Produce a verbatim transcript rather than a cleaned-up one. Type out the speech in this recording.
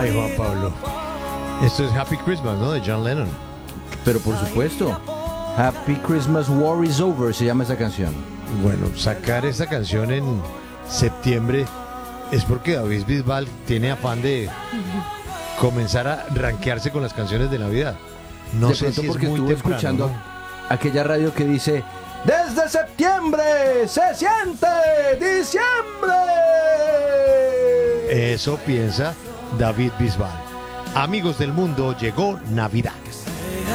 Ay, Juan Pablo. Esto es Happy Christmas, ¿no? De John Lennon. Pero por supuesto, Happy Christmas, War is Over se llama esa canción. Bueno, sacar esta canción en septiembre es porque David Bisbal tiene afán de comenzar a rankearse con las canciones de Navidad. No de sé pronto si porque es muy estuvo temprano, escuchando ¿no? aquella radio que dice: desde septiembre se siente diciembre. Eso piensa David Bisbal. Amigos del mundo, llegó Navidad.